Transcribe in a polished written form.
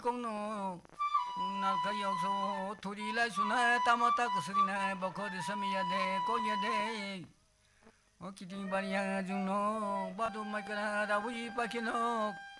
공노 나가 역소 도리라 수나 따마따 그스리나 버커드 섬이야데 꼬야데 기딩 바리야 중노 바도 마이카나 다부이 빠키노